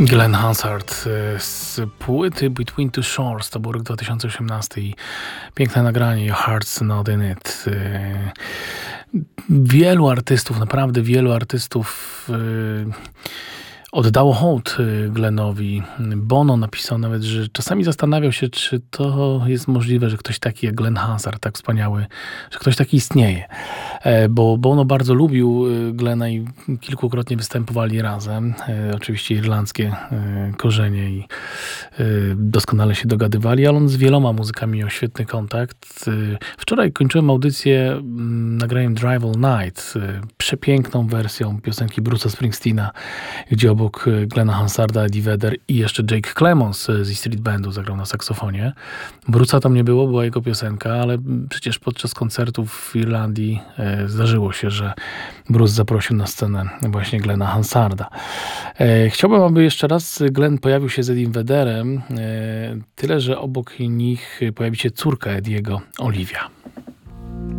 Glenn Hansard z płyty Between Two Shores, to był rok 2018 i piękne nagranie Your Heart's Not In It. Wielu artystów, naprawdę wielu artystów oddało hołd Glennowi. Bono napisał nawet, że czasami zastanawiał się, czy to jest możliwe, że ktoś taki jak Glenn Hansard, tak wspaniały, że ktoś taki istnieje. Bo Bono bardzo lubił Glenna i kilkukrotnie występowali razem. Oczywiście irlandzkie korzenie i doskonale się dogadywali, ale on z wieloma muzykami miał świetny kontakt. Wczoraj kończyłem audycję nagraniem Drive All Night, przepiękną wersją piosenki Bruce'a Springsteena, gdzie obok Glenna Hansarda, Eddie Vedder i jeszcze Jake Clemons z Street Bandu zagrał na saksofonie. Bruce'a tam nie było, była jego piosenka, ale przecież podczas koncertów w Irlandii zdarzyło się, że Bruce zaprosił na scenę właśnie Glenna Hansarda. Chciałbym, aby jeszcze raz Glenn pojawił się z Eddiem Vedderem, tyle że obok nich pojawi się córka Eddiego, Olivia.